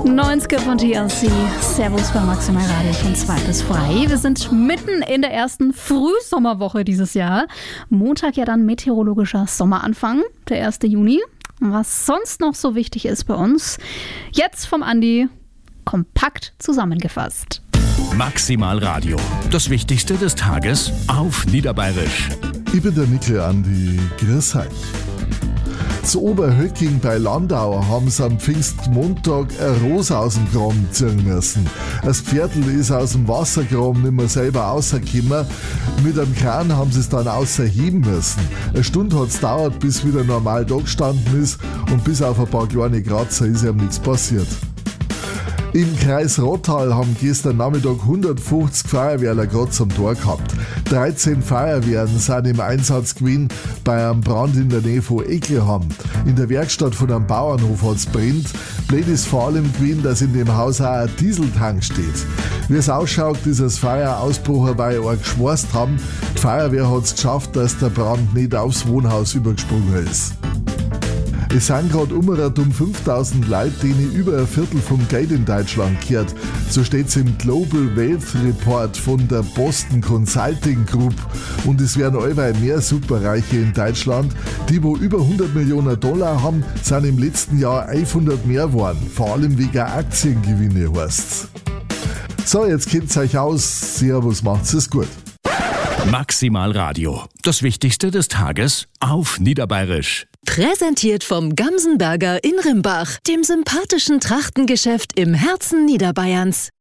90er von TLC. Servus bei Maximal Radio von 2 bis frei. Wir sind mitten in der ersten Frühsommerwoche dieses Jahr. Montag ja dann meteorologischer Sommeranfang, der 1. Juni. Was sonst noch so wichtig ist bei uns, jetzt vom Andi kompakt zusammengefasst. Maximal Radio. Das Wichtigste des Tages auf Niederbayerisch. Ich bin der Mikl Andi. Grüß euch. Zu Oberhöcking bei Landau haben sie am Pfingstmontag eine Rose aus dem Graben ziehen müssen. Das Pferdl ist aus dem Wassergraben nicht mehr selber rausgekommen. Mit einem Kran haben sie es dann außerheben müssen. Eine Stunde hat es gedauert, bis wieder normal da gestanden ist, und bis auf ein paar kleine Kratzer ist ihm nichts passiert. Im Kreis Rottal haben gestern Nachmittag 150 Feuerwehrler gerade zum Tor gehabt. 13 Feuerwehren sind im Einsatz gewesen bei einem Brand in der Nähe von Eckelham. In der Werkstatt von einem Bauernhof hat es brennt. Blöd ist vor allem gewesen, dass in dem Haus auch ein Dieseltank steht. Wie es ausschaut, ist das Feuer ausgebrochen, weil sie geschworst haben. Die Feuerwehr hat es geschafft, dass der Brand nicht aufs Wohnhaus übergesprungen ist. Es sind gerade um 5.000 Leute, denen über ein Viertel vom Geld in Deutschland gehört. So steht es im Global Wealth Report von der Boston Consulting Group. Und es werden allweil mehr Superreiche in Deutschland. Die, wo über 100 Millionen Dollar haben, sind im letzten Jahr 100 mehr geworden. Vor allem wegen Aktiengewinne heißt's. So, jetzt kennt's euch aus. Servus, macht's es gut. Maximal Radio. Das Wichtigste des Tages auf Niederbayerisch. Präsentiert vom Gamsenberger in Rimbach, dem sympathischen Trachtengeschäft im Herzen Niederbayerns.